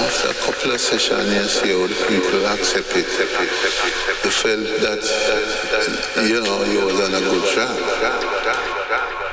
after a couple of sessions, you see how the people accept it. You felt that, you know, you was on a good track.